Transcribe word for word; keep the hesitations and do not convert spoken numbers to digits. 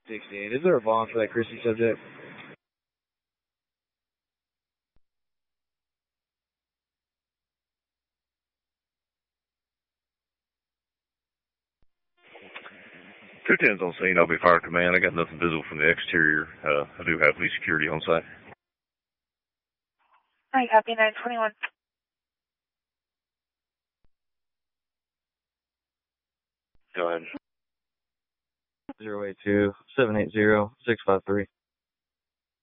sixty-eight. Is there a bond for that Christie subject? two ten's on scene. I'll be fire command. I got nothing visible from the exterior. Uh, I do have police security on site. Hi, copy nine twenty-one. Go ahead. zero eight two, seven eight zero, six five three.